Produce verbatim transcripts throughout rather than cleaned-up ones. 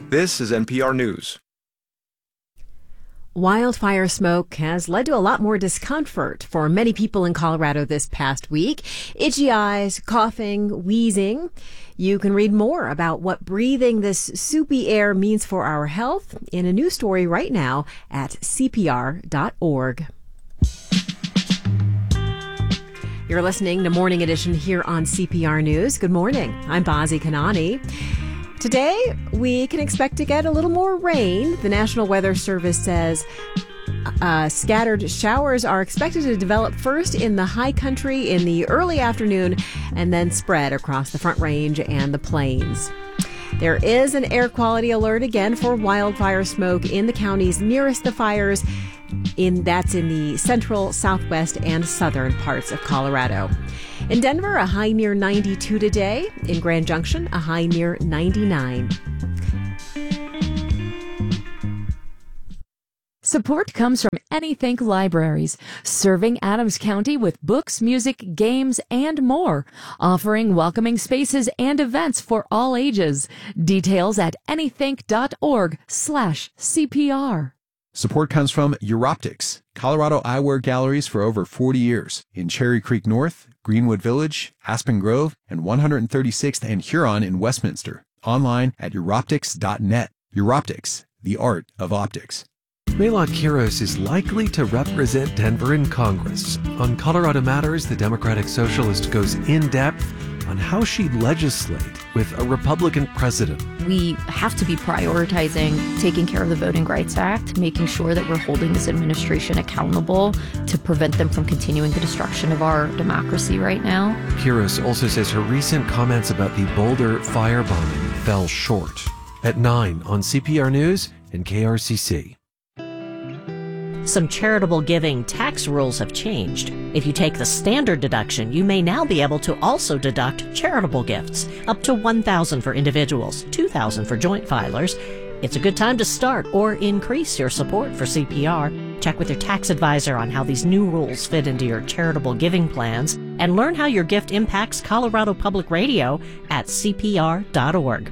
This is N P R News. Wildfire smoke has led to a lot more discomfort for many people in Colorado this past week. Itchy eyes, coughing, wheezing. You can read more about what breathing this soupy air means for our health in a new story right now at C P R dot org. You're listening to Morning Edition here on C P R News. Good morning. I'm Bazi Kanani. Today, we can expect to get a little more rain. The National Weather Service says uh, scattered showers are expected to develop first in the high country in the early afternoon and then spread across the Front Range and the plains. There is an air quality alert again for wildfire smoke in the counties nearest the fires. In that's in the central, southwest, and southern parts of Colorado. In Denver, a high near ninety-two today. In Grand Junction, a high near ninety-nine. Support comes from Anythink Libraries, serving Adams County with books, music, games, and more, offering welcoming spaces and events for all ages. Details at anythink.org slash CPR. Support comes from Uroptics, Colorado eyewear galleries for over forty years in Cherry Creek North, Greenwood Village, Aspen Grove, and one hundred thirty-sixth and Huron in Westminster. Online at uroptics dot net. Uroptics, the art of optics. Maylon Quiros is likely to represent Denver in Congress. On Colorado Matters, the Democratic Socialist goes in-depth on how she'd legislate with a Republican president. We have to be prioritizing taking care of the Voting Rights Act, making sure that we're holding this administration accountable to prevent them from continuing the destruction of our democracy right now. Quiros also says her recent comments about the Boulder firebombing fell short. At nine on C P R News and K R C C. Some charitable giving tax rules have changed. If you take the standard deduction, you may now be able to also deduct charitable gifts, up to one thousand dollars for individuals, two thousand dollars for joint filers. It's a good time to start or increase your support for C P R. Check with your tax advisor on how these new rules fit into your charitable giving plans, and learn how your gift impacts Colorado Public Radio at C P R dot org.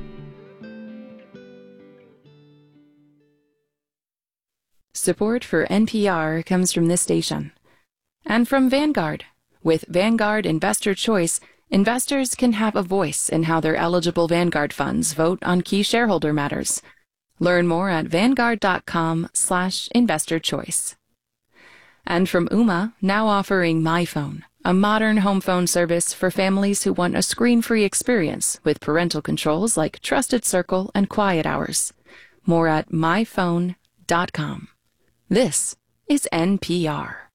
Support for N P R comes from this station and from Vanguard. With Vanguard Investor Choice, investors can have a voice in how their eligible Vanguard funds vote on key shareholder matters. Learn more at vanguard.com slash investor choice. And from Ooma, now offering MyPhone, a modern home phone service for families who want a screen-free experience with parental controls like Trusted Circle and Quiet Hours. More at my phone dot com. This is N P R.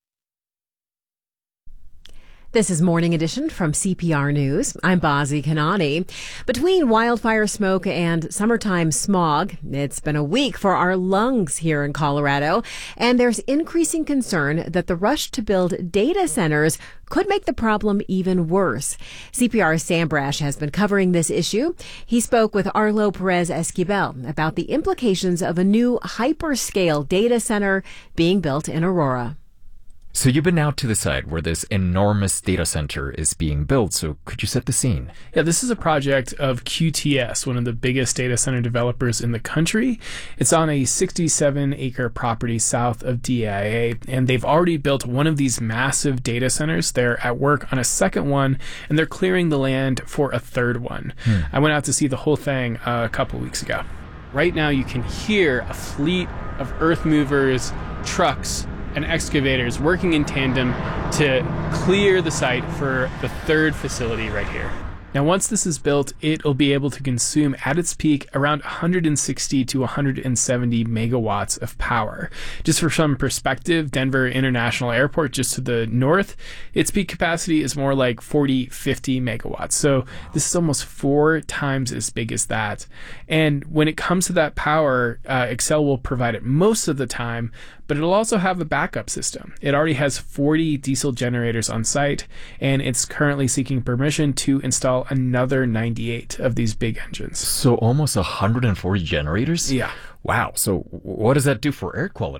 This is Morning Edition from C P R News. I'm Bazi Kanani. Between wildfire smoke and summertime smog, it's been a week for our lungs here in Colorado, and there's increasing concern that the rush to build data centers could make the problem even worse. C P R's Sam Brash has been covering this issue. He spoke with Arlo Perez Esquivel about the implications of a new hyperscale data center being built in Aurora. So you've been out to the site where this enormous data center is being built. So could you set the scene? Yeah, this is a project of Q T S, one of the biggest data center developers in the country. It's on a sixty-seven acre property south of D I A, and they've already built one of these massive data centers. They're at work on a second one, and they're clearing the land for a third one. Hmm. I went out to see the whole thing uh, a couple weeks ago. Right now you can hear a fleet of earth movers, trucks, and excavators working in tandem to clear the site for the third facility right here. Now, once this is built, it'll be able to consume at its peak around one hundred sixty to one hundred seventy megawatts of power. Just for some perspective, Denver International Airport, just to the north, its peak capacity is more like forty, fifty megawatts. So this is almost four times as big as that. And when it comes to that power, uh, Xcel will provide it most of the time, but it'll also have a backup system. It already has forty diesel generators on site, and it's currently seeking permission to install another ninety-eight of these big engines. So almost one hundred forty generators? Yeah. Wow. So what does that do for air quality?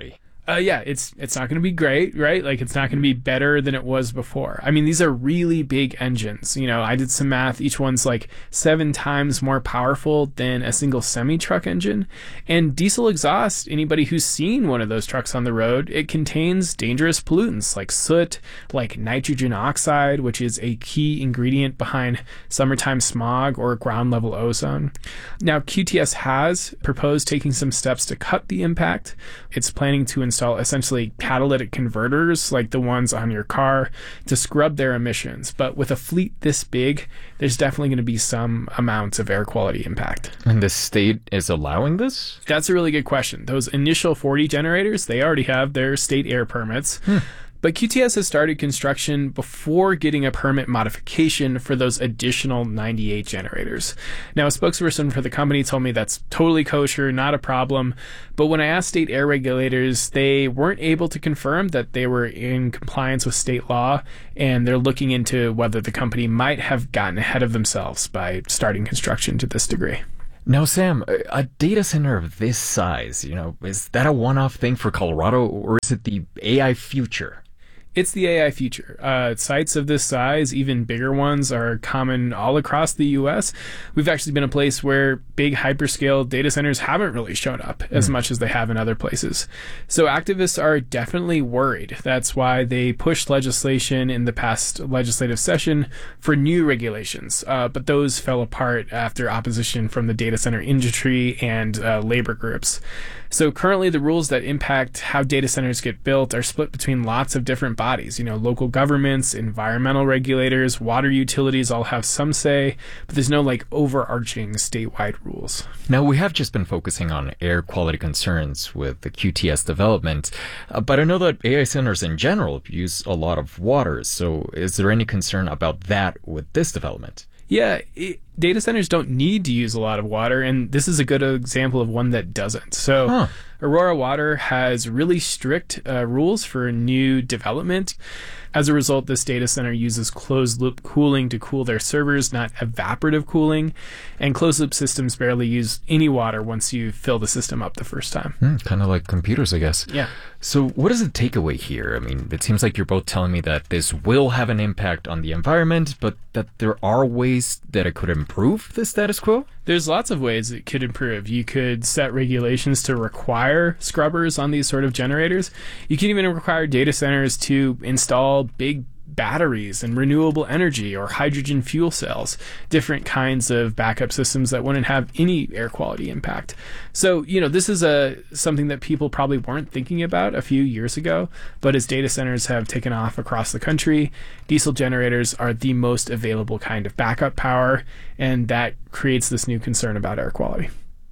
Uh, yeah, it's it's not going to be great, right? Like, it's not going to be better than it was before. I mean, these are really big engines. You know, I did some math. Each one's like seven times more powerful than a single semi-truck engine. And diesel exhaust, anybody who's seen one of those trucks on the road, it contains dangerous pollutants like soot, like nitrogen oxide, which is a key ingredient behind summertime smog or ground level ozone. Now, Q T S has proposed taking some steps to cut the impact. It's planning to install essentially catalytic converters like the ones on your car to scrub their emissions. But with a fleet this big, there's definitely going to be some amounts of air quality impact. And the state is allowing this? That's a really good question. Those initial forty generators, they already have their state air permits. Hmm. But Q T S has started construction before getting a permit modification for those additional ninety-eight generators. Now, a spokesperson for the company told me that's totally kosher, not a problem. But when I asked state air regulators, they weren't able to confirm that they were in compliance with state law, and they're looking into whether the company might have gotten ahead of themselves by starting construction to this degree. Now, Sam, a data center of this size, you know, is that a one-off thing for Colorado, or is it the A I future? It's the A I future. Uh, sites of this size, even bigger ones, are common all across the U S. We've actually been a place where big hyperscale data centers haven't really shown up mm. as much as they have in other places. So activists are definitely worried. That's why they pushed legislation in the past legislative session for new regulations. Uh, but those fell apart after opposition from the data center industry and uh, labor groups. So currently the rules that impact how data centers get built are split between lots of different bodies. You know, local governments, environmental regulators, water utilities all have some say, but there's no like overarching statewide rules. Now, we have just been focusing on air quality concerns with the Q T S development, uh, but I know that A I centers in general use a lot of water. So is there any concern about that with this development? Yeah, it, data centers don't need to use a lot of water, and this is a good example of one that doesn't. So huh. Aurora Water has really strict uh, rules for new development. As a result, this data center uses closed-loop cooling to cool their servers, not evaporative cooling. And closed-loop systems barely use any water once you fill the system up the first time. Mm, kind of like computers, I guess. Yeah. So what is the takeaway here? I mean, it seems like you're both telling me that this will have an impact on the environment, but that there are ways that it could improve the status quo? There's lots of ways it could improve. You could set regulations to require scrubbers on these sort of generators. You can even require data centers to install big batteries and renewable energy or hydrogen fuel cells, different kinds of backup systems that wouldn't have any air quality impact. So, you know, this is a something that people probably weren't thinking about a few years ago, but as data centers have taken off across the country, diesel generators are the most available kind of backup power, and that creates this new concern about air quality.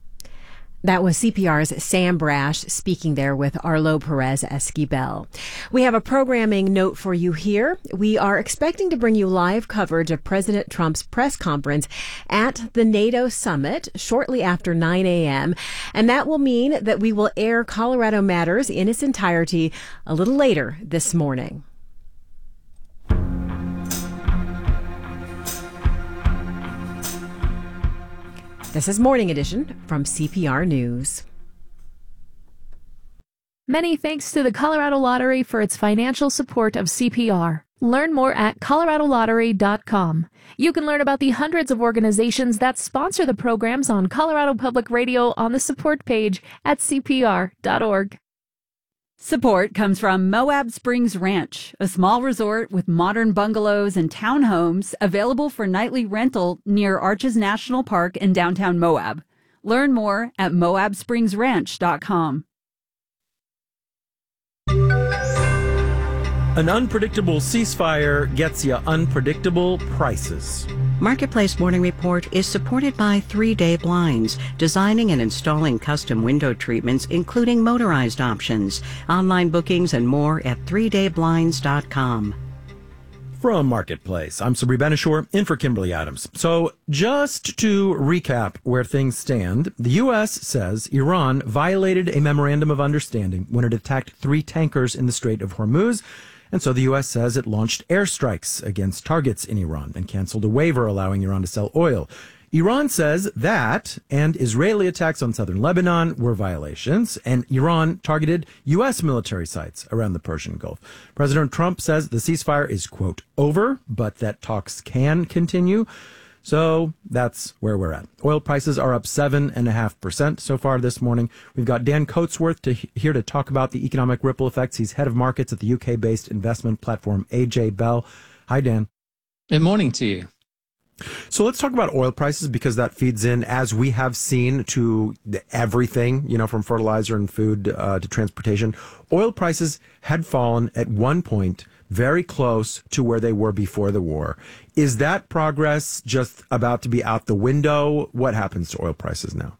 That was C P R's Sam Brash speaking there with Arlo Perez Esquivel. We have a programming note for you here. We are expecting to bring you live coverage of President Trump's press conference at the NATO summit shortly after nine a.m. And that will mean that we will air Colorado Matters in its entirety a little later this morning. This is Morning Edition from C P R News. Many thanks to the Colorado Lottery for its financial support of C P R. Learn more at colorado lottery dot com. You can learn about the hundreds of organizations that sponsor the programs on Colorado Public Radio on the support page at c p r dot org. Support comes from Moab Springs Ranch, a small resort with modern bungalows and townhomes available for nightly rental near Arches National Park in downtown Moab. Learn more at moab springs ranch dot com. An unpredictable ceasefire gets you unpredictable prices. Marketplace Morning Report is supported by three day Blinds, designing and installing custom window treatments, including motorized options. Online bookings and more at three day blinds dot com. From Marketplace, I'm Sabri Benishore, in for Kimberly Adams. So, just to recap where things stand, the U S says Iran violated a memorandum of understanding when it attacked three tankers in the Strait of Hormuz. And so the U S says it launched airstrikes against targets in Iran and canceled a waiver allowing Iran to sell oil. Iran says that and Israeli attacks on southern Lebanon were violations, and Iran targeted U S military sites around the Persian Gulf. President Trump says the ceasefire is, quote, over, but that talks can continue. So that's where we're at. Oil prices are up seven point five percent so far this morning. We've got Dan Coatsworth to, here to talk about the economic ripple effects. He's head of markets at the U K-based investment platform A J Bell. Hi, Dan. Good morning to you. So let's talk about oil prices, because that feeds in, as we have seen, to everything, you know, from fertilizer and food uh, to transportation. Oil prices had fallen at one point very close to where they were before the war. Is that progress just about to be out the window? What happens to oil prices now?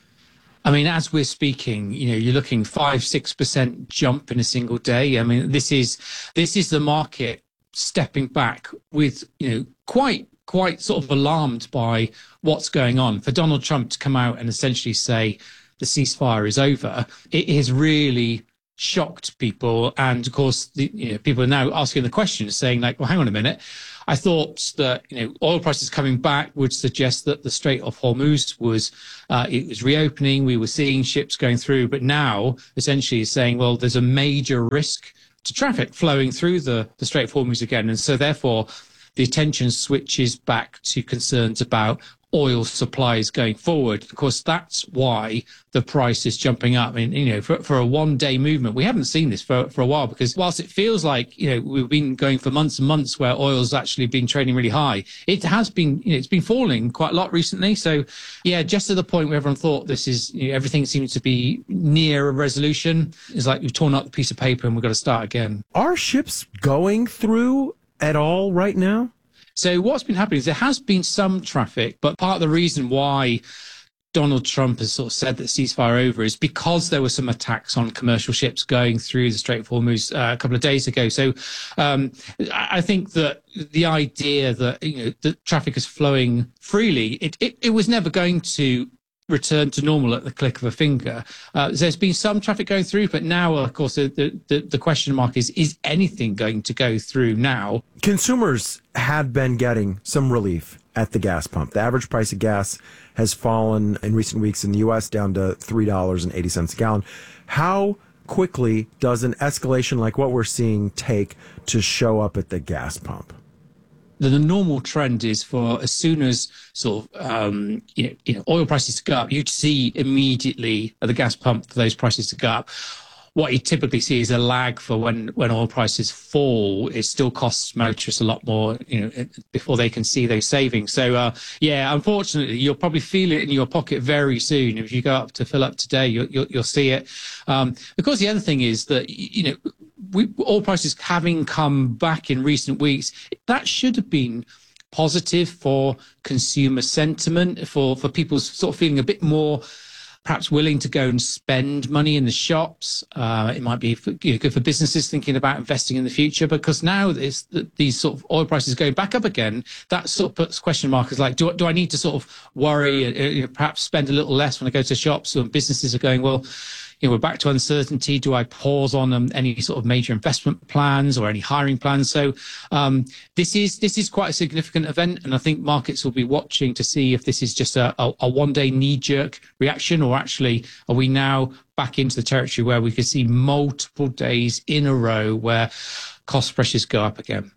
I mean, as we're speaking, you know, you're looking five, six percent jump in a single day. I mean, this is this is the market stepping back with, you know, quite quite sort of alarmed by what's going on. For Donald Trump to come out and essentially say the ceasefire is over, it has really shocked people. And of course, the, you know, people are now asking the question, saying like, well, hang on a minute. I thought that, you know, oil prices coming back would suggest that the Strait of Hormuz was, uh, it was reopening. We were seeing ships going through, but now essentially is saying, well, there's a major risk to traffic flowing through the, the Strait of Hormuz again. And so therefore, the attention switches back to concerns about oil supplies going forward. Of course, that's why the price is jumping up. I mean, you know, for, for a one-day movement, we haven't seen this for, for a while, because whilst it feels like, you know, we've been going for months and months where oil's actually been trading really high, it has been, you know, it's been falling quite a lot recently. So, yeah, just to the point where everyone thought this is, you know, everything seems to be near a resolution. It's like we've torn up the piece of paper and we've got to start again. Are ships going through at all right now? So what's been happening is there has been some traffic, but part of the reason why Donald Trump has sort of said that ceasefire over is because there were some attacks on commercial ships going through the Strait of Hormuz uh, a couple of days ago. So um, I think that the idea that, you know, the traffic is flowing freely, it, it, it was never going to return to normal at the click of a finger. Uh, there's been some traffic going through, but now, of course, the, the, the question mark is, is anything going to go through now? Consumers had been getting some relief at the gas pump. The average price of gas has fallen in recent weeks in the U S down to three dollars and eighty cents a gallon. How quickly does an escalation like what we're seeing take to show up at the gas pump? The, the normal trend is for as soon as sort of um, you know, you know oil prices to go up, you'd see immediately at the gas pump for those prices to go up. What you typically see is a lag for when, when oil prices fall. It still costs motorists a lot more, you know, before they can see those savings. So, uh, yeah, unfortunately, you'll probably feel it in your pocket very soon. If you go up to fill up today, you'll, you'll, you'll see it. Um, because the other thing is that, you know, we, oil prices having come back in recent weeks, that should have been positive for consumer sentiment, for, for people sort of feeling a bit more perhaps willing to go and spend money in the shops. Uh, it might be for, you know, good for businesses thinking about investing in the future, because now this, these sort of oil prices going back up again, that sort of puts question markers like, do, do I need to sort of worry, uh, you know, perhaps spend a little less when I go to shops? When businesses are going, well, you know, we're back to uncertainty. Do I pause on um, any sort of major investment plans or any hiring plans? So um, this is this is quite a significant event, and I think markets will be watching to see if this is just a, a, a one-day knee-jerk reaction, or actually are we now back into the territory where we could see multiple days in a row where cost pressures go up again.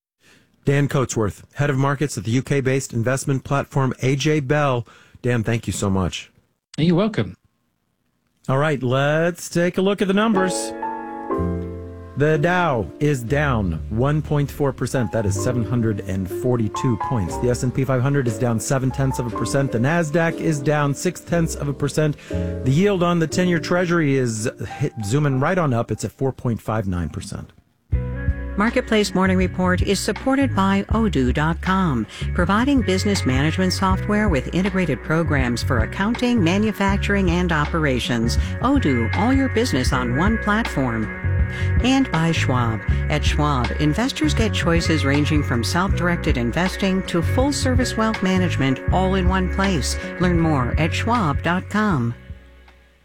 Dan Coatsworth, head of markets at the U K-based investment platform A J Bell. Dan, thank you so much. You're welcome. All right, let's take a look at the numbers. The Dow is down one point four percent. That is seven hundred forty-two points. The S and P five hundred is down seven tenths of a percent. The NASDAQ is down six tenths of a percent. The yield on the ten-year Treasury is hit, zooming right on up. It's at four point five nine percent. Marketplace Morning Report is supported by Odoo dot com, providing business management software with integrated programs for accounting, manufacturing, and operations. Odoo, all your business on one platform. And by Schwab. At Schwab, investors get choices ranging from self-directed investing to full-service wealth management all in one place. Learn more at schwab dot com.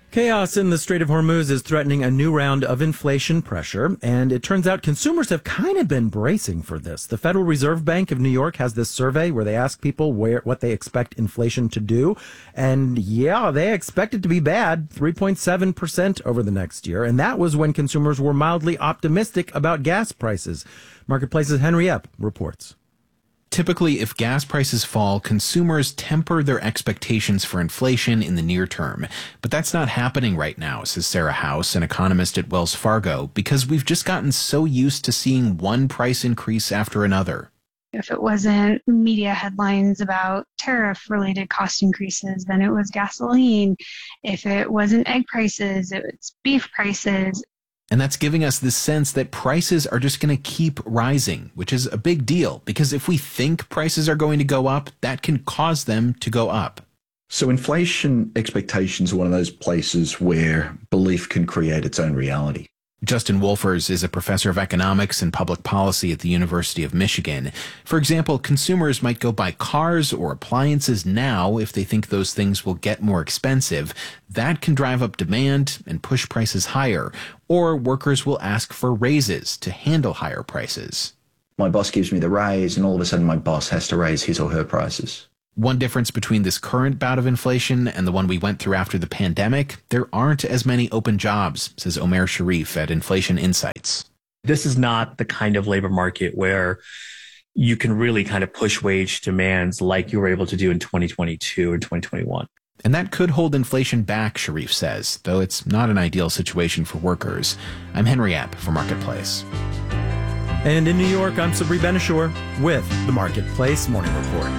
Chaos in the Strait of Hormuz is threatening a new round of inflation pressure, and it turns out consumers have kind of been bracing for this. The Federal Reserve Bank of New York has this survey where they ask people where what they expect inflation to do, and yeah, they expect it to be bad, three point seven percent over the next year, and that was when consumers were mildly optimistic about gas prices. Marketplace's Henry Epp reports. Typically, if gas prices fall, consumers temper their expectations for inflation in the near term. But that's not happening right now, says Sarah House, an economist at Wells Fargo, because we've just gotten so used to seeing one price increase after another. If it wasn't media headlines about tariff-related cost increases, then it was gasoline. If it wasn't egg prices, it was beef prices. And that's giving us this sense that prices are just going to keep rising, which is a big deal, because if we think prices are going to go up, that can cause them to go up. So inflation expectations are one of those places where belief can create its own reality. Justin Wolfers is a professor of economics and public policy at the University of Michigan. For example, consumers might go buy cars or appliances now if they think those things will get more expensive. That can drive up demand and push prices higher. Or workers will ask for raises to handle higher prices. My boss gives me the raise, and all of a sudden my boss has to raise his or her prices. One difference between this current bout of inflation and the one we went through after the pandemic, there aren't as many open jobs, says Omer Sharif at Inflation Insights. This is not the kind of labor market where you can really kind of push wage demands like you were able to do in twenty twenty-two or twenty twenty-one. And that could hold inflation back, Sharif says, though it's not an ideal situation for workers. I'm Henry Epp for Marketplace. And in New York, I'm Sabri Benishore with the Marketplace Morning Report.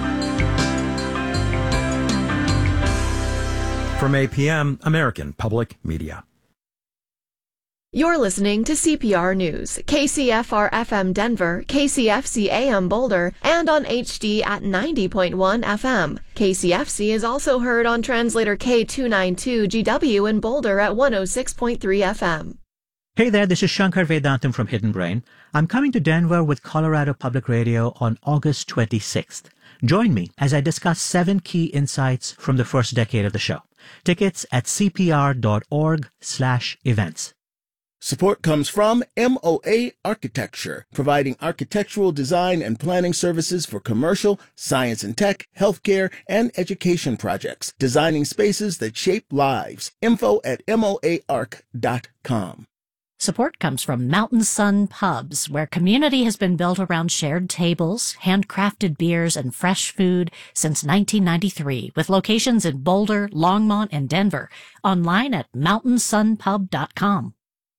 From A P M, American Public Media. You're listening to C P R News, K C F R F M Denver, K C F C A M Boulder, and on H D at ninety point one F M. K C F C is also heard on translator K two ninety-two G W in Boulder at one oh six point three F M. Hey there, this is Shankar Vedantam from Hidden Brain. I'm coming to Denver with Colorado Public Radio on August twenty-sixth. Join me as I discuss seven key insights from the first decade of the show. Tickets at cpr.org slash events. Support comes from M O A Architecture, providing architectural design and planning services for commercial, science and tech, healthcare, and education projects, designing spaces that shape lives. Info at M O A arc dot com. Support comes from Mountain Sun Pubs, where community has been built around shared tables, handcrafted beers, and fresh food since nineteen ninety-three, with locations in Boulder, Longmont, and Denver. Online at mountain sun pub dot com.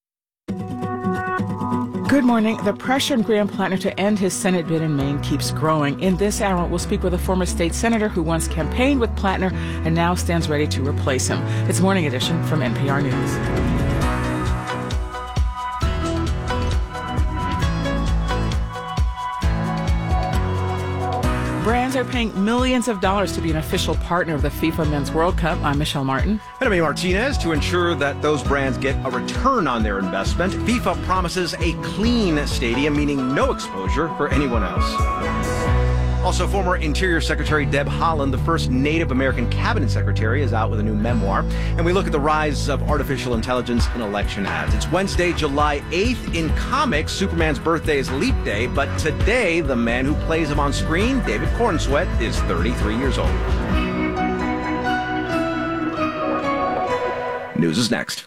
Good morning. The pressure on Graham Plattner to end his Senate bid in Maine keeps growing. In this hour, we'll speak with a former state senator who once campaigned with Plattner and now stands ready to replace him. It's Morning Edition from N P R News. Brands are paying millions of dollars to be an official partner of the FIFA Men's World Cup. I'm Michelle Martin. And I'm Amy Martinez. To ensure that those brands get a return on their investment, FIFA promises a clean stadium, meaning no exposure for anyone else. Also, former Interior Secretary Deb Haaland, the first Native American cabinet secretary, is out with a new memoir. And we look at the rise of artificial intelligence in election ads. It's Wednesday, July eighth. In comics, Superman's birthday is Leap Day. But today, the man who plays him on screen, David Cornsweet, is thirty-three years old. News is next.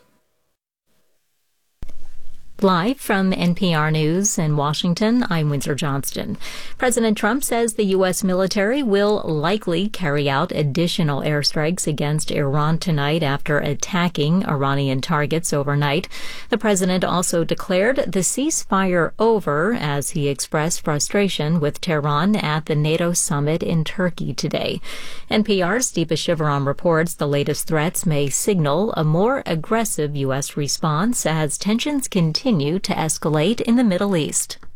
Live from N P R News in Washington, I'm Windsor Johnston. President Trump says the U S military will likely carry out additional airstrikes against Iran tonight after attacking Iranian targets overnight. The president also declared the ceasefire over as he expressed frustration with Tehran at the NATO summit in Turkey today. N P R's Deepa Shivaram reports the latest threats may signal a more aggressive U S response as tensions continue to escalate in the Middle East.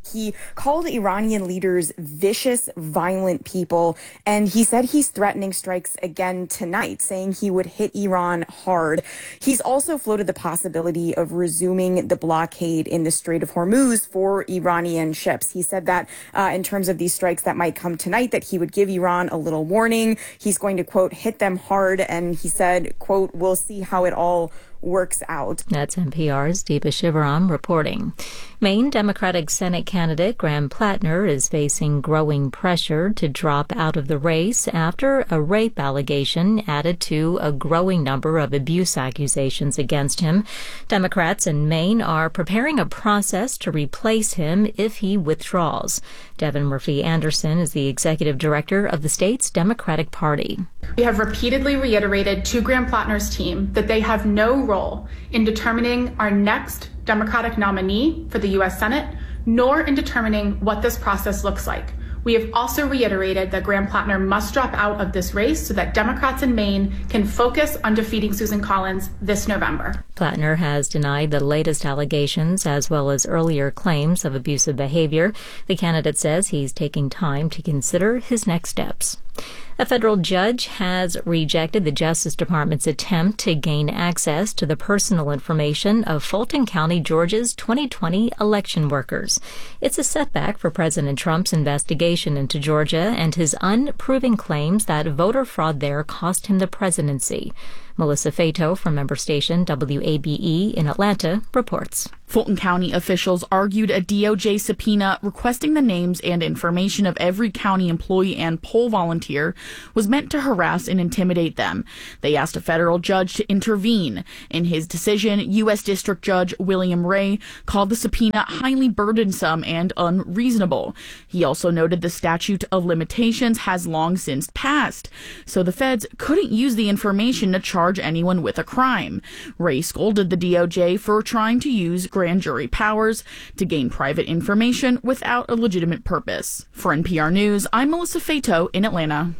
He called Iranian leaders vicious, violent people, and he said he's threatening strikes again tonight, saying he would hit Iran hard. He's also floated the possibility of resuming the blockade in the Strait of Hormuz for Iranian ships. He said that uh, in terms of these strikes that might come tonight, that he would give Iran a little warning. He's going to, quote, hit them hard, and he said, quote, we'll see how it all works out. That's N P R's Deepa Shivaram reporting. Maine Democratic Senate candidate Graham Plattner is facing growing pressure to drop out of the race after a rape allegation added to a growing number of abuse accusations against him. Democrats in Maine are preparing a process to replace him if he withdraws. Devin Murphy Anderson is the executive director of the state's Democratic Party. We have repeatedly reiterated to Graham Plattner's team that they have no role in determining our next Democratic nominee for the U S Senate, nor in determining what this process looks like. We have also reiterated that Graham Plattner must drop out of this race so that Democrats in Maine can focus on defeating Susan Collins this November. Plattner has denied the latest allegations as well as earlier claims of abusive behavior. The candidate says he's taking time to consider his next steps. A federal judge has rejected the Justice Department's attempt to gain access to the personal information of Fulton County, Georgia's twenty twenty election workers. It's a setback for President Trump's investigation into Georgia and his unproven claims that voter fraud there cost him the presidency. Melissa Fato from member station W A B E in Atlanta reports. Fulton County officials argued a D O J subpoena requesting the names and information of every county employee and poll volunteer was meant to harass and intimidate them. They asked a federal judge to intervene. In his decision, U S District Judge William Ray called the subpoena highly burdensome and unreasonable. He also noted the statute of limitations has long since passed, so the feds couldn't use the information to charge anyone with a crime. Ray scolded the D O J for trying to use grand jury powers to gain private information without a legitimate purpose. For N P R News, I'm Melissa Fato in Atlanta.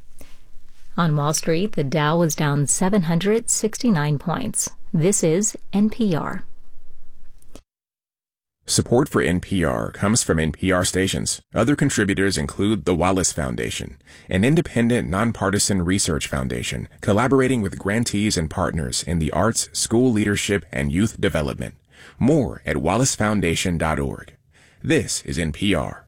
On Wall Street, the Dow was down seven hundred sixty-nine points. This is N P R. Support for N P R comes from N P R stations. Other contributors include the Wallace Foundation, an independent, nonpartisan research foundation collaborating with grantees and partners in the arts, school leadership, and youth development. More at wallace foundation dot org. This is N P R.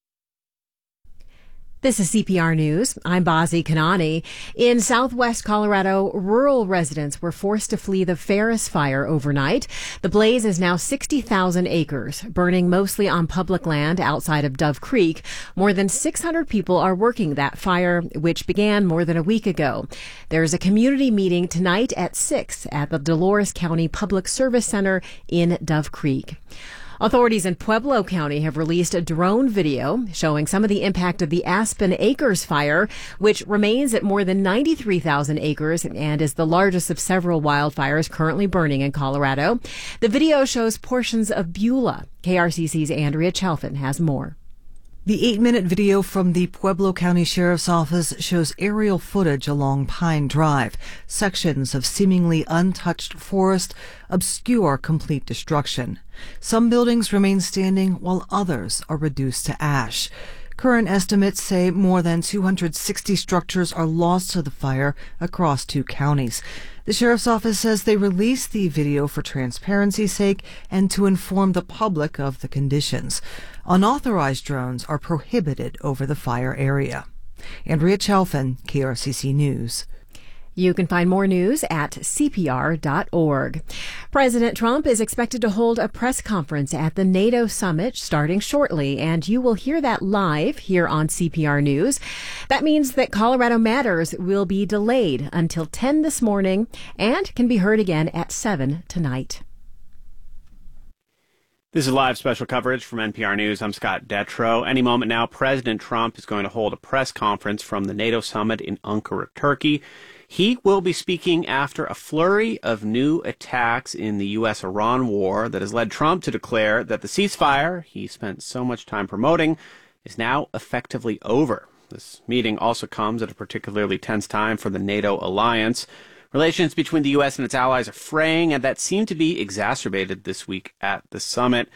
This is C P R News. I'm Bazi Kanani. In southwest Colorado, rural residents were forced to flee the Ferris fire overnight. The blaze is now sixty thousand acres, burning mostly on public land outside of Dove Creek. More than six hundred people are working that fire, which began more than a week ago. There's a community meeting tonight at six at the Dolores County Public Service Center in Dove Creek. Authorities in Pueblo County have released a drone video showing some of the impact of the Aspen Acres fire, which remains at more than ninety-three thousand acres and is the largest of several wildfires currently burning in Colorado. The video shows portions of Beulah. K R C C's Andrea Chalfin has more. The eight-minute video from the Pueblo County Sheriff's Office shows aerial footage along Pine Drive. Sections of seemingly untouched forest obscure complete destruction. Some buildings remain standing while others are reduced to ash. Current estimates say more than two hundred sixty structures are lost to the fire across two counties. The Sheriff's Office says they released the video for transparency's sake and to inform the public of the conditions. Unauthorized drones are prohibited over the fire area. Andrea Chalfin, K R C C News. You can find more news at C P R dot org. President Trump is expected to hold a press conference at the NATO summit starting shortly, and you will hear that live here on C P R News. That means that Colorado Matters will be delayed until ten this morning and can be heard again at seven tonight. This is live special coverage from N P R News. I'm Scott Detrow. Any moment now, President Trump is going to hold a press conference from the NATO summit in Ankara, Turkey. He will be speaking after a flurry of new attacks in the U S Iran war that has led Trump to declare that the ceasefire he spent so much time promoting is now effectively over. This meeting also comes at a particularly tense time for the NATO alliance. Relations between the U S and its allies are fraying, and that seemed to be exacerbated this week at the summit.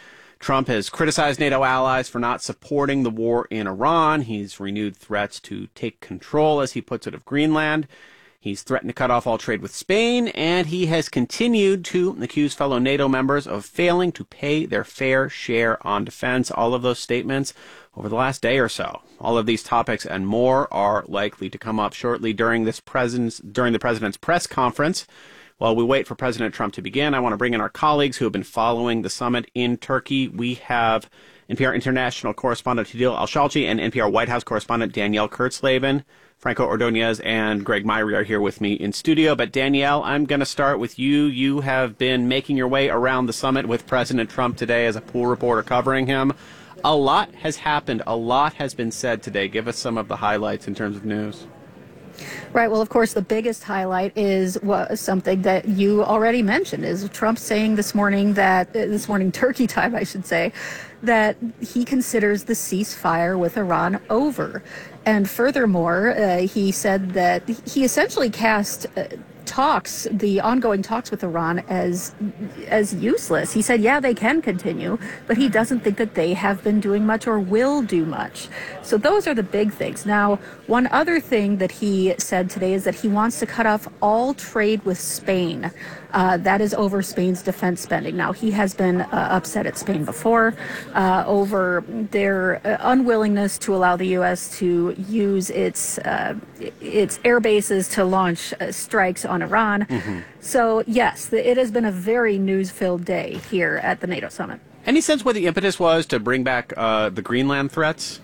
Trump has criticized NATO allies for not supporting the war in Iran. He's renewed threats to take control, as he puts it, of Greenland. He's threatened to cut off all trade with Spain, and he has continued to accuse fellow NATO members of failing to pay their fair share on defense. All of those statements over the last day or so. All of these topics and more are likely to come up shortly during this president's, during the president's press conference. While we wait for President Trump to begin, I want to bring in our colleagues who have been following the summit in Turkey. We have N P R international correspondent Hadil Al-Shalchi and N P R White House correspondent Danielle Kurtzleben. Franco Ordonez and Greg Myrie are here with me in studio. But Danielle, I'm going to start with you. You have been making your way around the summit with President Trump today as a pool reporter covering him. A lot has happened. A lot has been said today. Give us some of the highlights in terms of news. Right. Well, of course, the biggest highlight is what, something that you already mentioned, is Trump saying this morning that, uh, this morning Turkey time, I should say, that he considers the ceasefire with Iran over. And furthermore, uh, he said that he essentially cast uh, talks, the ongoing talks with Iran, as as useless. He said, yeah, they can continue, but he doesn't think that they have been doing much or will do much. So those are the big things. Now, one other thing that he said today is that he wants to cut off all trade with Spain. Uh, that is over Spain's defense spending. Now, he has been uh, upset at Spain before uh, over their uh, unwillingness to allow the U S to use its uh, its air bases to launch uh, strikes on Iran. Mm-hmm. So, yes, it has been a very news-filled day here at the NATO summit. Any sense what the impetus was to bring back uh, the Greenland threats?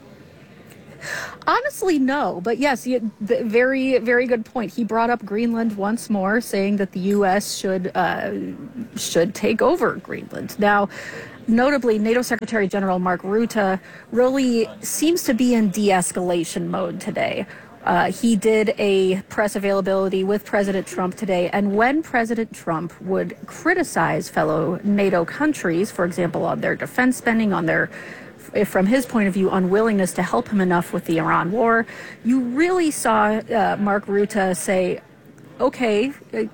Honestly, no. But yes, you, very, very good point. He brought up Greenland once more, saying that the U S should uh, should take over Greenland. Now, notably, NATO Secretary General Mark Rutte really seems to be in de-escalation mode today. Uh, he did a press availability with President Trump today, and when President Trump would criticize fellow NATO countries, for example, on their defense spending, on their, from his point of view, unwillingness to help him enough with the Iran war, you really saw uh, Mark Rutte say, okay,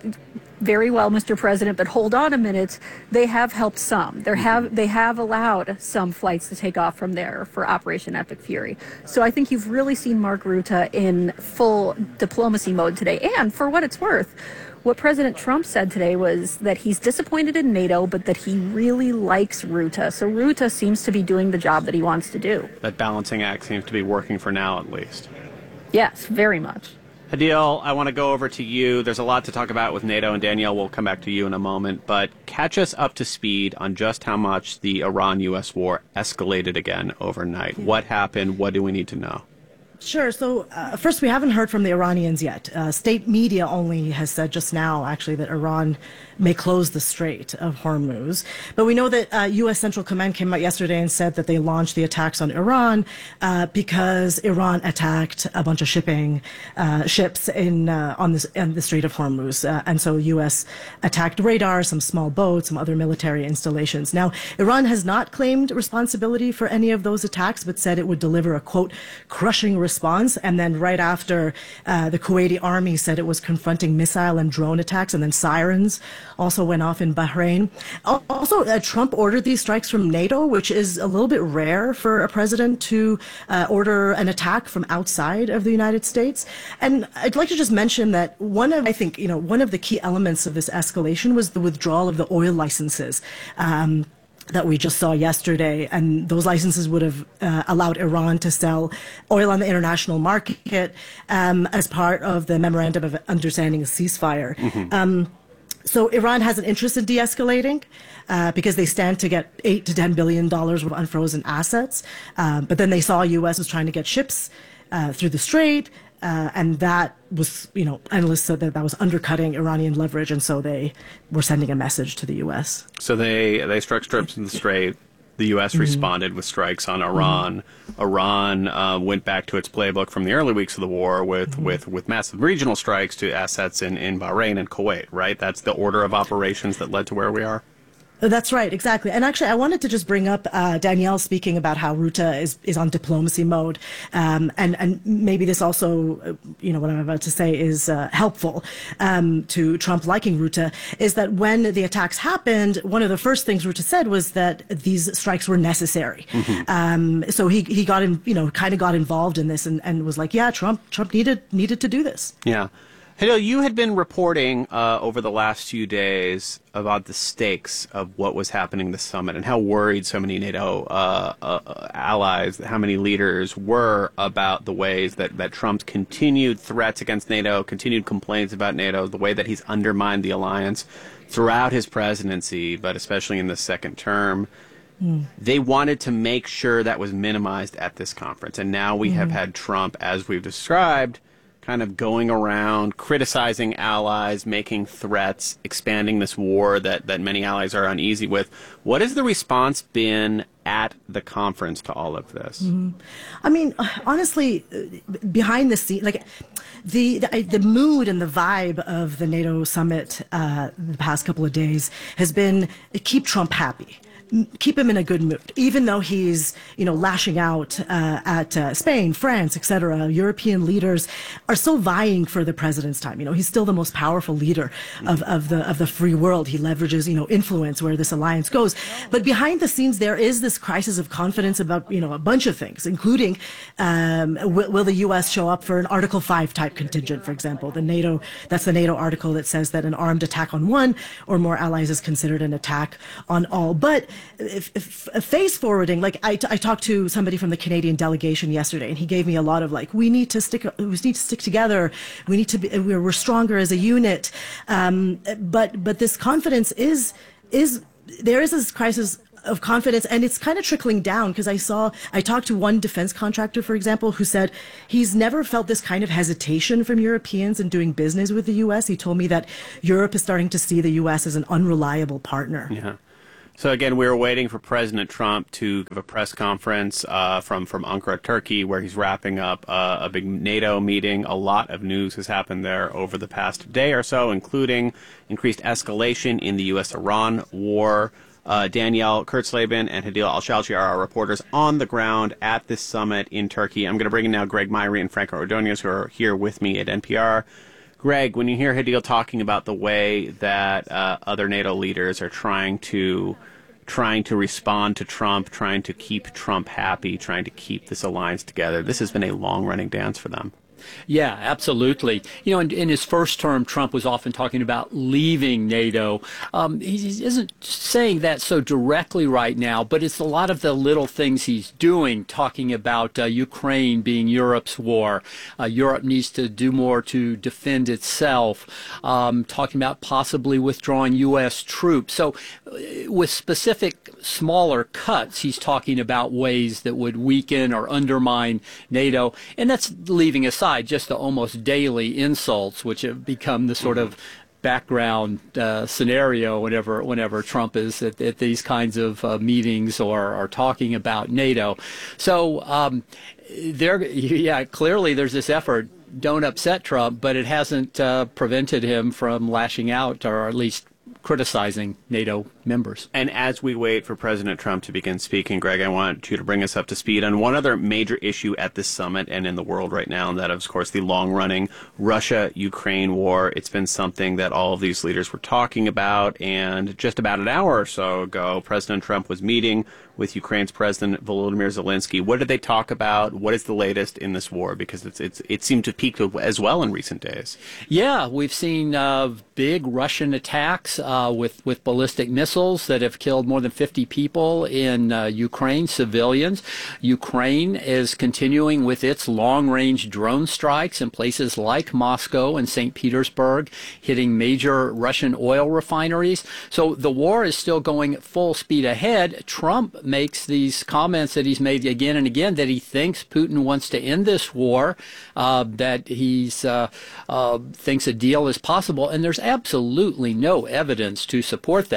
very well, Mister President, but hold on a minute. They have helped some. They have they have allowed some flights to take off from there for Operation Epic Fury. So I think you've really seen Mark Rutte in full diplomacy mode today. And for what it's worth, what President Trump said today was that he's disappointed in NATO, but that he really likes Rutte. So Rutte seems to be doing the job that he wants to do. That balancing act seems to be working for now, at least. Yes, very much. Hadil, I want to go over to you. There's a lot to talk about with NATO, and Danielle, we'll come back to you in a moment. But catch us up to speed on just how much the Iran-U S war escalated again overnight. What happened? What do we need to know? Sure. So uh, first, we haven't heard from the Iranians yet. Uh, state media only has said just now, actually, that Iran may close the Strait of Hormuz. But we know that uh, U S Central Command came out yesterday and said that they launched the attacks on Iran uh, because Iran attacked a bunch of shipping uh, ships in uh, on, this, in the Strait of Hormuz. Uh, and so U S attacked radar, some small boats, some other military installations. Now, Iran has not claimed responsibility for any of those attacks, but said it would deliver a, quote, crushing response. And then right after, uh, the Kuwaiti army said it was confronting missile and drone attacks, and then sirens also went off in Bahrain. Also, uh, Trump ordered these strikes from NATO, which is a little bit rare for a president to uh, order an attack from outside of the United States. And I'd like to just mention that one of, I think, you know, one of the key elements of this escalation was the withdrawal of the oil licenses. Um, that we just saw yesterday, and those licenses would have uh, allowed Iran to sell oil on the international market um, as part of the Memorandum of Understanding of Ceasefire. Mm-hmm. Um, so Iran has an interest in de-escalating uh, because they stand to get eight to ten billion dollars worth of unfrozen assets. Um, but then they saw U S was trying to get ships uh, through the Strait. Uh, and that was, you know, analysts said that that was undercutting Iranian leverage, and so they were sending a message to the U S. So they, they struck strips in the Strait. The U S mm-hmm. responded with strikes on Iran. Mm-hmm. Iran uh, went back to its playbook from the early weeks of the war with, mm-hmm. with, with massive regional strikes to assets in, in Bahrain and Kuwait, right? That's the order of operations that led to where we are? That's right, exactly. And actually, I wanted to just bring up uh, Danielle speaking about how Rutte is, is on diplomacy mode. Um, and, and maybe this also, uh, you know, what I'm about to say is uh, helpful um, to Trump liking Rutte, is that when the attacks happened, one of the first things Rutte said was that these strikes were necessary. Mm-hmm. Um, so he, he got in, you know, kind of got involved in this and, and was like, yeah, Trump Trump needed needed to do this. Yeah. Hidil, you had been reporting uh, over the last few days about the stakes of what was happening this summit and how worried so many NATO uh, uh, allies, how many leaders were about the ways that, that Trump's continued threats against NATO, continued complaints about NATO, the way that he's undermined the alliance throughout his presidency, but especially in the second term. Mm. They wanted to make sure that was minimized at this conference. And now we mm-hmm. have had Trump, as we've described, kind of going around, criticizing allies, making threats, expanding this war that, that many allies are uneasy with. What has the response been at the conference to all of this? Mm-hmm. I mean, honestly, behind the scenes, like the, the the mood and the vibe of the NATO summit uh, the past couple of days has been keep Trump happy. Keep him in a good mood, even though he's, you know, lashing out uh, at uh, Spain, France, et cetera. European leaders are still vying for the president's time. You know, he's still the most powerful leader of, of the of the free world. He leverages, you know, influence where this alliance goes. But behind the scenes, there is this crisis of confidence about, you know, a bunch of things, including um, will, will the U S show up for an Article five type contingent, for example. The NATO, that's the NATO article that says that an armed attack on one or more allies is considered an attack on all. But If, if, if face forwarding, like I, I talked to somebody from the Canadian delegation yesterday, and he gave me a lot of like, we need to stick, we need to stick together. We need to be, we're, we're stronger as a unit. Um, but but this confidence is is there is this crisis of confidence, and it's kind of trickling down, because I saw, I talked to one defense contractor, for example, who said he's never felt this kind of hesitation from Europeans in doing business with the U S. He told me that Europe is starting to see the U S as an unreliable partner. Yeah. So again, we were waiting for President Trump to give a press conference uh, from, from Ankara, Turkey, where he's wrapping up uh, a big NATO meeting. A lot of news has happened there over the past day or so, including increased escalation in the U S Iran war. Uh, Danielle Kurtzleben and Hidil Al-Shalchi are our reporters on the ground at this summit in Turkey. I'm going to bring in now Greg Myrie and Franco Ordonez, who are here with me at N P R. Greg, when you hear Hidil talking about the way that uh, other NATO leaders are trying to trying to respond to Trump, trying to keep Trump happy, trying to keep this alliance together, this has been a long-running dance for them. Yeah, absolutely. You know, in, in his first term, Trump was often talking about leaving NATO. Um, he, he isn't saying that so directly right now, but it's a lot of the little things he's doing, talking about uh, Ukraine being Europe's war. Uh, Europe needs to do more to defend itself, um, talking about possibly withdrawing U S troops. So uh, with specific smaller cuts, he's talking about ways that would weaken or undermine NATO, and that's leaving aside just the almost daily insults, which have become the sort of background uh, scenario whenever whenever Trump is at, at these kinds of uh, meetings or, or talking about NATO. So um, there, yeah, clearly there's this effort. Don't upset Trump, but it hasn't uh, prevented him from lashing out, or at least criticizing NATO members. And as we wait for President Trump to begin speaking, Greg, I want you to bring us up to speed on one other major issue at this summit and in the world right now, and that, of course, the long-running Russia-Ukraine war. It's been something that all of these leaders were talking about, and just about an hour or so ago, President Trump was meeting with Ukraine's President Volodymyr Zelensky. What did they talk about? What is the latest in this war? Because it's, it's, it seemed to peak as well in recent days. Yeah, we've seen uh, big Russian attacks uh, with, with ballistic missiles that have killed more than fifty people in uh, Ukraine, civilians. Ukraine is continuing with its long-range drone strikes in places like Moscow and Saint Petersburg, hitting major Russian oil refineries. So the war is still going full speed ahead. Trump makes these comments that he's made again and again, that he thinks Putin wants to end this war, uh, that he's uh, uh, thinks a deal is possible, and there's absolutely no evidence to support that. You know,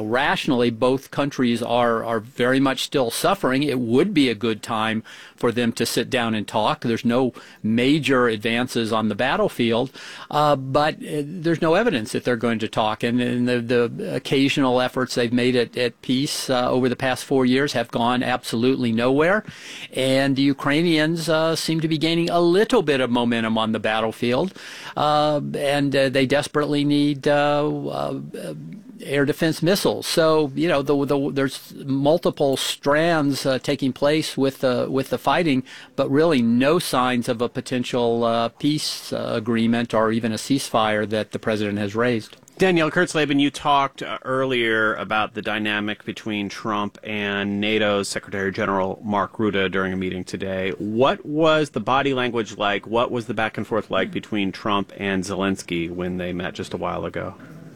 rationally, both countries are, are very much still suffering. It would be a good time for them to sit down and talk. There's no major advances on the battlefield, uh, but uh, there's no evidence that they're going to talk. And, and the, the occasional efforts they've made at, at peace uh, over the past four years have gone absolutely nowhere. And the Ukrainians uh, seem to be gaining a little bit of momentum on the battlefield, uh, and uh, they desperately need uh, uh, air defense missiles. So, you know, the, the, there's multiple strands uh, taking place with the with the fighting, but really no signs of a potential uh, peace uh, agreement or even a ceasefire that the president has raised. Danielle Kurtzleben, you talked uh, earlier about the dynamic between Trump and NATO's Secretary General Mark Rutte during a meeting today. What was the body language like? What was the back and forth like between Trump and Zelensky when they met just a while ago?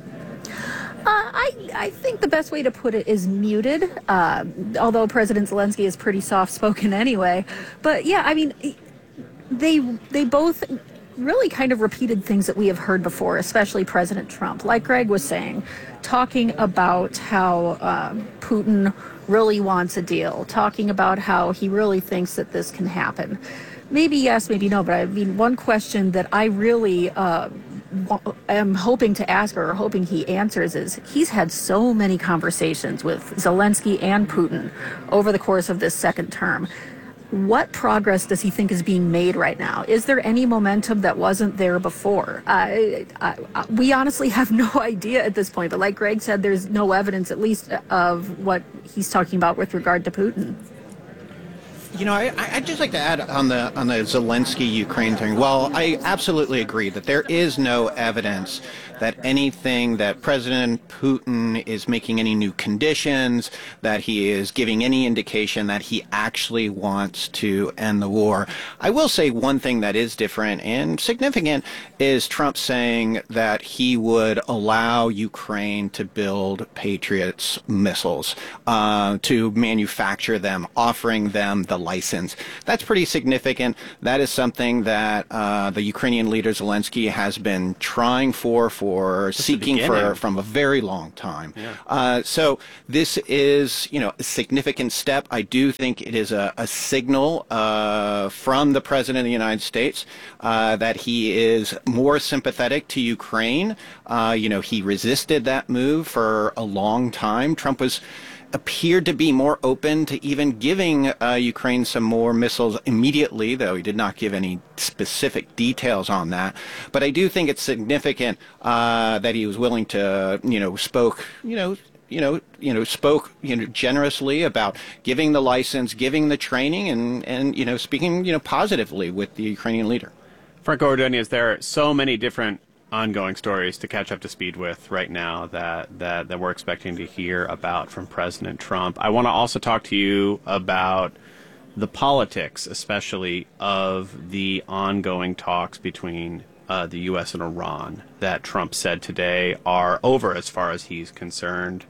Uh, I, I think the best way to put it is muted, uh, although President Zelensky is pretty soft-spoken anyway. But yeah, I mean, they they both really kind of repeated things that we have heard before, especially President Trump. Like Greg was saying, talking about how uh, Putin really wants a deal, talking about how he really thinks that this can happen. Maybe yes, maybe no, but I mean, one question that I really uh, am hoping to ask or hoping he answers is he's had so many conversations with Zelensky and Putin over the course of this second term. What progress does he think is being made right now? Is there any momentum that wasn't there before? I, I, I, we honestly have no idea at this point, but like Greg said, there's no evidence, at least, of what he's talking about with regard to Putin. You know, I, I'd just like to add on the on the Zelensky-Ukraine thing. Well, I absolutely agree that there is no evidence that anything that President Putin is making any new conditions, that he is giving any indication that he actually wants to end the war. I will say one thing that is different and significant is Trump saying that he would allow Ukraine to build Patriots missiles, uh, to manufacture them, offering them the license. That's pretty significant. That is something that uh, the Ukrainian leader Zelensky has been trying for, for seeking for from a very long time. Yeah. Uh, so this is, you know, a significant step. I do think it is a, a signal uh, from the President of the United States uh, that he is more sympathetic to Ukraine. Uh, you know, he resisted that move for a long time. Trump was appeared to be more open to even giving uh, Ukraine some more missiles immediately, though he did not give any specific details on that. But I do think it's significant uh, that he was willing to, you know, spoke, you know, you know, you know, spoke, you know, generously about giving the license, giving the training, and, and you know, speaking, you know, positively with the Ukrainian leader. Franco Ordonez, there are so many different ongoing stories to catch up to speed with right now that, that, that we're expecting to hear about from President Trump. I want to also talk to you about the politics, especially of the ongoing talks between uh, the U S and Iran that Trump said today are over as far as he's concerned.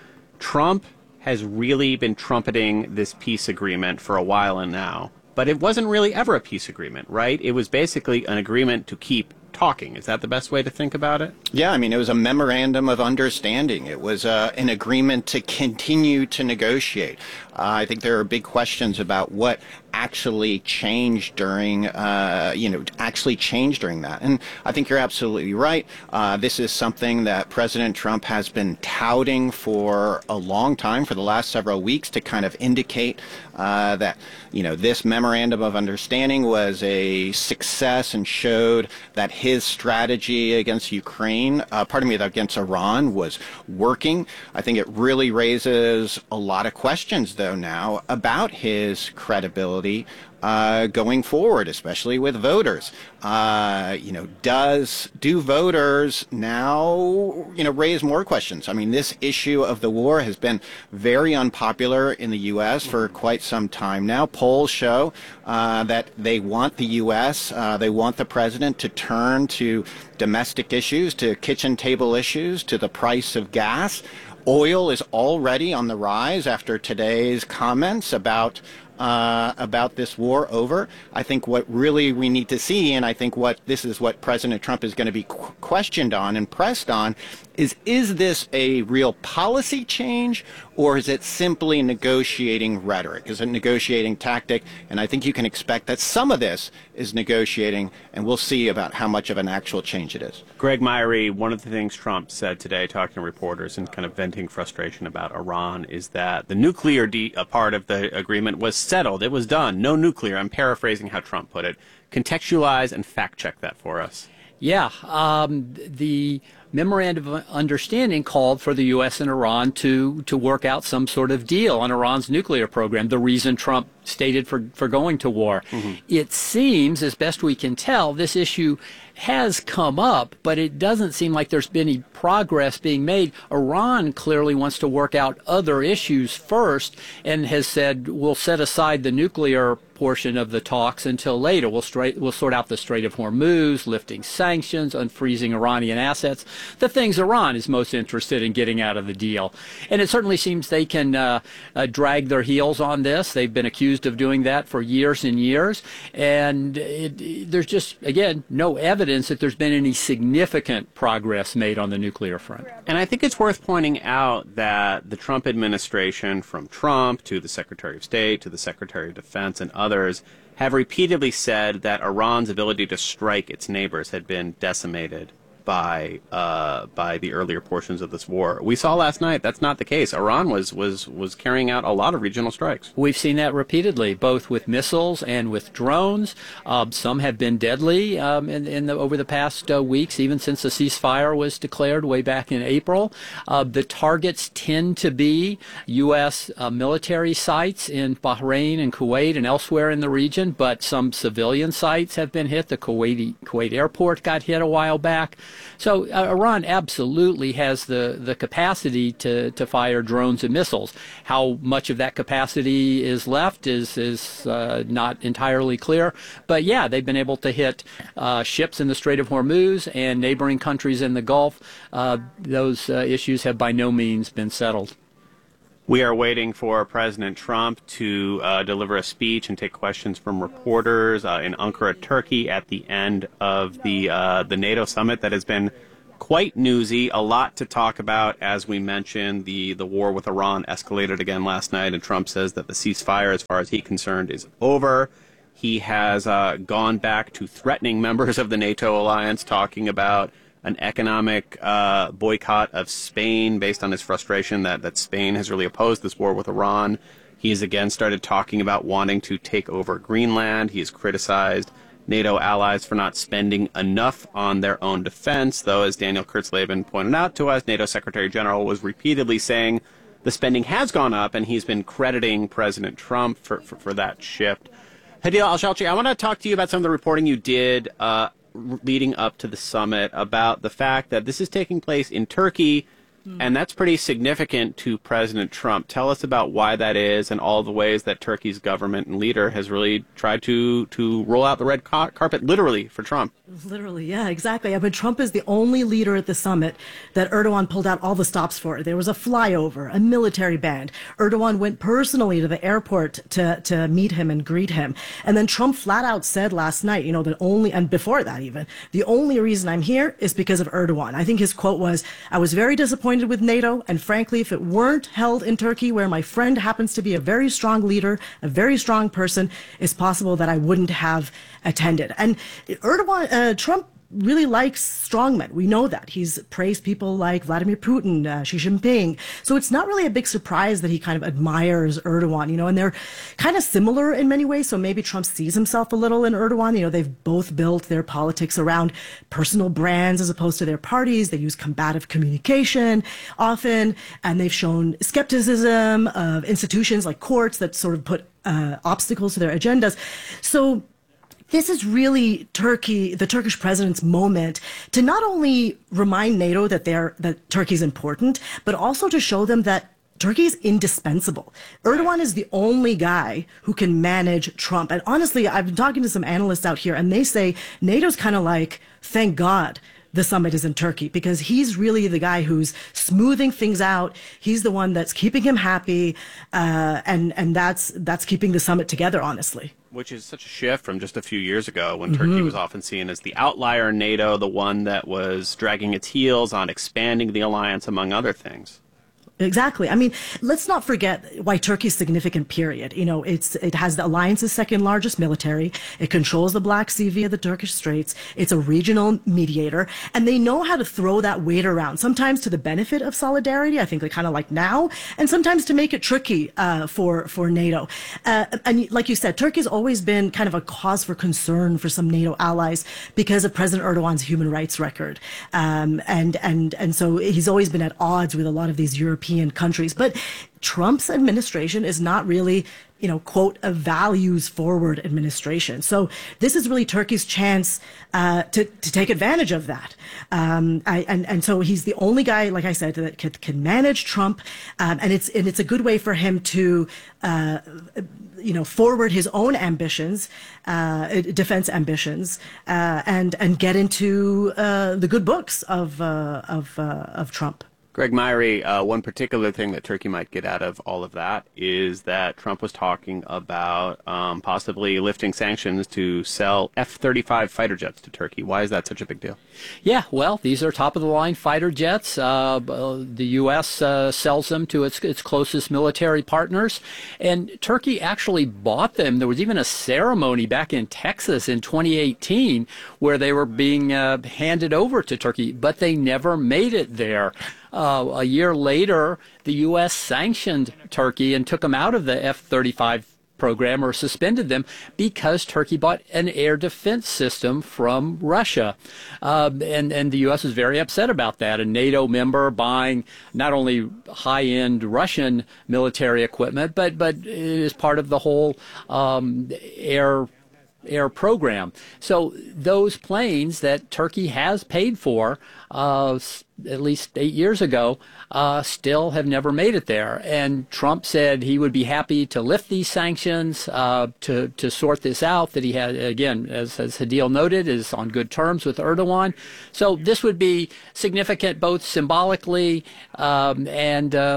Trump has really been trumpeting this peace agreement for a while now, but it wasn't really ever a peace agreement, right? It was basically an agreement to keep talking. Is that the best way to think about it? Yeah, I mean, it was a memorandum of understanding. It was uh, an agreement to continue to negotiate. Uh, I think there are big questions about what actually changed during, uh, you know, actually changed during that. And I think you're absolutely right. Uh, this is something that President Trump has been touting for a long time, for the last several weeks, to kind of indicate uh, that, you know, this memorandum of understanding was a success and showed that his strategy against Ukraine, uh, pardon me, against Iran was working. I think it really raises a lot of questions, though, now about his credibility Uh, going forward, especially with voters. Uh, you know, does do voters now, you know, raise more questions? I mean, this issue of the war has been very unpopular in the U S for quite some time now. Polls show uh, that they want the U S, uh, they want the president to turn to domestic issues, to kitchen table issues, to the price of gas. Oil is already on the rise after today's comments about uh, about this war over. I think what really we need to see, and I think what this is what President Trump is going to be qu- questioned on and pressed on, is is this a real policy change, or is it simply negotiating rhetoric? Is it negotiating tactic? And I think you can expect that some of this is negotiating, and we'll see about how much of an actual change it is. Greg Myrie, one of the things Trump said today, talking to reporters and kind of venting frustration about Iran, is that the nuclear de- a part of the agreement was settled. It was done. No nuclear. I'm paraphrasing how Trump put it. Contextualize and fact-check that for us. Yeah, um, the memorandum of understanding called for the U S and Iran to to work out some sort of deal on Iran's nuclear program, the reason Trump stated for, for going to war. Mm-hmm. It seems, as best we can tell, this issue has come up, but it doesn't seem like there's been any progress being made. Iran clearly wants to work out other issues first and has said, we'll set aside the nuclear portion of the talks until later. We'll, straight, we'll sort out the Strait of Hormuz, lifting sanctions, unfreezing Iranian assets, the things Iran is most interested in getting out of the deal. And it certainly seems they can uh, uh, drag their heels on this. They've been accused of doing that for years and years. And it, it, there's just, again, no evidence that there's been any significant progress made on the nuclear front. And I think it's worth pointing out that the Trump administration, from Trump to the Secretary of State to the Secretary of Defense and others, have repeatedly said that Iran's ability to strike its neighbors had been decimated by uh, by the earlier portions of this war. We saw last night that's not the case. Iran was was was carrying out a lot of regional strikes. We've seen that repeatedly, both with missiles and with drones. Uh, some have been deadly um, in, in the, over the past uh, weeks, even since the ceasefire was declared way back in April. Uh, the targets tend to be U S uh, military sites in Bahrain and Kuwait and elsewhere in the region, but some civilian sites have been hit. The Kuwaiti Kuwait airport got hit a while back. So uh, Iran absolutely has the, the capacity to, to fire drones and missiles. How much of that capacity is left is, is uh, not entirely clear. But yeah, they've been able to hit uh, ships in the Strait of Hormuz and neighboring countries in the Gulf. Uh, those uh, issues have by no means been settled. We are waiting for President Trump to uh, deliver a speech and take questions from reporters uh, in Ankara, Turkey, at the end of the uh, the NATO summit that has been quite newsy. A lot to talk about. As we mentioned, the, the war with Iran escalated again last night, and Trump says that the ceasefire, as far as he's concerned, is over. He has uh, gone back to threatening members of the NATO alliance, talking about an economic uh, boycott of Spain based on his frustration that, that Spain has really opposed this war with Iran. He has again started talking about wanting to take over Greenland. He has criticized NATO allies for not spending enough on their own defense, though, as Daniel Kurtzleben pointed out to us, NATO Secretary General was repeatedly saying the spending has gone up, and he's been crediting President Trump for, for, for that shift. Hadil Al-Shalchi, I want to talk to you about some of the reporting you did uh, leading up to the summit about the fact that this is taking place in Turkey, mm. and that's pretty significant to President Trump. Tell us about why that is and all the ways that Turkey's government and leader has really tried to, to roll out the red car- carpet, literally, for Trump. Literally, yeah, exactly. I mean, Trump is the only leader at the summit that Erdogan pulled out all the stops for. There was a flyover, a military band. Erdogan went personally to the airport to, to meet him and greet him. And then Trump flat out said last night, you know, that only, and before that even, the only reason I'm here is because of Erdogan. I think his quote was, I was very disappointed with NATO, and frankly, if it weren't held in Turkey, where my friend happens to be a very strong leader, a very strong person, it's possible that I wouldn't have attended. And Erdogan, uh, Trump really likes strongmen. We know that. He's praised people like Vladimir Putin, uh, Xi Jinping. So it's not really a big surprise that he kind of admires Erdogan, you know, and they're kind of similar in many ways. So maybe Trump sees himself a little in Erdogan. You know, they've both built their politics around personal brands as opposed to their parties. They use combative communication often, and they've shown skepticism of institutions like courts that sort of put uh, obstacles to their agendas. So this is really Turkey, the Turkish president's moment to not only remind NATO that they're that Turkey's important, but also to show them that Turkey is indispensable. Erdogan is the only guy who can manage Trump. And honestly, I've been talking to some analysts out here, and they say NATO's kind of like, thank God the summit is in Turkey, because he's really the guy who's smoothing things out. He's the one that's keeping him happy, uh, and and that's that's keeping the summit together, honestly. Which is such a shift from just a few years ago when mm-hmm. Turkey was often seen as the outlier in NATO, the one that was dragging its heels on expanding the alliance, among other things. Exactly. I mean, let's not forget why Turkey's significant, period. You know, it's it has the alliance's second largest military. It controls the Black Sea via the Turkish Straits. It's a regional mediator, and they know how to throw that weight around, sometimes to the benefit of solidarity, I think they kind of like now, and sometimes to make it tricky uh, for, for NATO. Uh, and like you said, Turkey's always been kind of a cause for concern for some NATO allies because of President Erdogan's human rights record. Um, and, and, and so he's always been at odds with a lot of these European countries. But Trump's administration is not really, you know, quote, a values-forward administration. So this is really Turkey's chance uh, to, to take advantage of that. Um, I, and, and so he's the only guy, like I said, that can, can manage Trump. Um, and it's and it's a good way for him to, uh, you know, forward his own ambitions, uh, defense ambitions, uh, and and get into uh, the good books of uh, of uh, of Trump. Greg Myrie, uh, one particular thing that Turkey might get out of all of that is that Trump was talking about um, possibly lifting sanctions to sell F thirty-five fighter jets to Turkey. Why is that such a big deal? Yeah, well, these are top-of-the-line fighter jets. Uh, the U S uh, sells them to its, its closest military partners, and Turkey actually bought them. There was even a ceremony back in Texas in twenty eighteen where they were being uh, handed over to Turkey, but they never made it there. Uh, a year later, the U S sanctioned Turkey and took them out of the F thirty-five program, or suspended them, because Turkey bought an air defense system from Russia. Uh, and, and the U S is very upset about that. A NATO member buying not only high-end Russian military equipment, but, but it is part of the whole um, air air program. So those planes that Turkey has paid for uh, at least eight years ago uh, still have never made it there. And Trump said he would be happy to lift these sanctions uh, to, to sort this out, that he had, again, as, as Hadil noted, is on good terms with Erdogan. So this would be significant both symbolically um, and uh,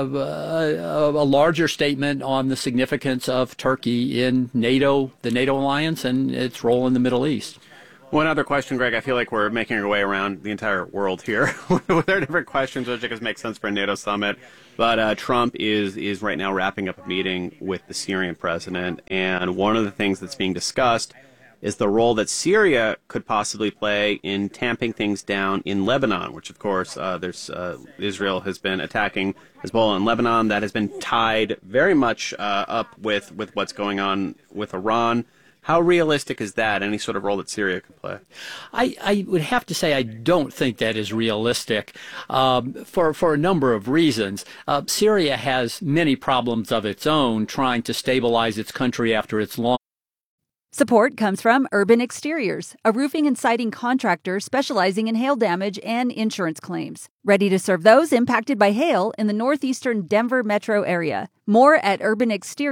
a, a larger statement on the significance of Turkey in NATO, the NATO alliance, and its role in the Middle East. One other question, Greg. I feel like we're making our way around the entire world here. There are different questions which I guess make sense for a NATO summit. But uh, Trump is, is right now wrapping up a meeting with the Syrian president. And one of the things that's being discussed is the role that Syria could possibly play in tamping things down in Lebanon, which, of course, uh, there's uh, Israel has been attacking Hezbollah in Lebanon. That has been tied very much uh, up with, with what's going on with Iran. How realistic is that, any sort of role that Syria could play? I, I would have to say I don't think that is realistic um, for, for a number of reasons. Uh, Syria has many problems of its own trying to stabilize its country after its long. Support comes from Urban Exteriors, a roofing and siding contractor specializing in hail damage and insurance claims. Ready to serve those impacted by hail in the northeastern Denver metro area. More at Urban Exteriors.